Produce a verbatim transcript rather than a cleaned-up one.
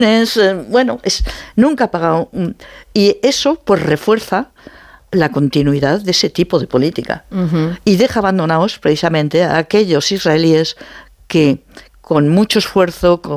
Es, eh, bueno, es, nunca ha pagado. Un, y eso pues refuerza la continuidad de ese tipo de política. Uh-huh. Y deja abandonados precisamente a aquellos israelíes que con mucho esfuerzo, con